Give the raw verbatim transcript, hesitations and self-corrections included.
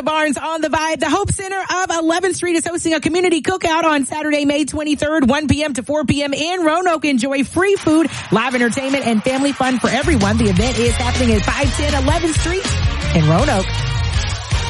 Barnes on the Vibe. The Hope Center of eleventh Street is hosting a community cookout on Saturday, May twenty-third, one p.m. to four p.m. in Roanoke. Enjoy free food, live entertainment, and family fun for everyone. The event is happening at five ten eleventh Street in Roanoke.